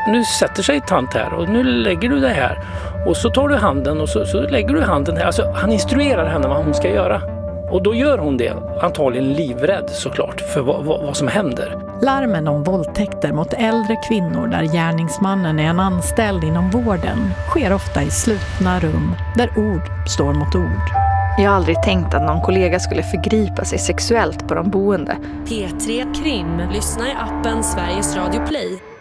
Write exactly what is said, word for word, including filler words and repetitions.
nu sätter sig tant här och nu lägger du det här. Och så tar du handen och så, så lägger du handen här. Alltså, han instruerar henne vad hon ska göra. Och då gör hon det, antagligen livrädd såklart, för vad, vad, vad som händer. Larmen om våldtäkter mot äldre kvinnor där gärningsmannen är en anställd inom vården sker ofta i slutna rum där ord står mot ord. Jag har aldrig tänkt att någon kollega skulle förgripa sig sexuellt på de boende. P tre Krim. Lyssna i appen Sveriges Radio Play.